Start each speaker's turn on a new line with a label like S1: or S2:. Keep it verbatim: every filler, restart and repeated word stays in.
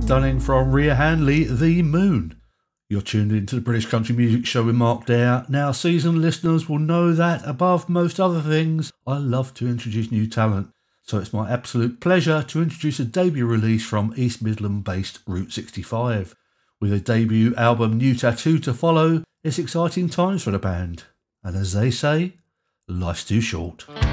S1: stunning from Rhea Hanley, The Moon. You're tuned into the British Country Music Show with Mark Dare. Now, seasoned listeners will know that, above most other things, I love to introduce new talent. So it's my absolute pleasure to introduce a debut release from East Midland-based Route sixty-five. With a debut album New Tattoo to follow, it's exciting times for the band. And as they say, life's too short.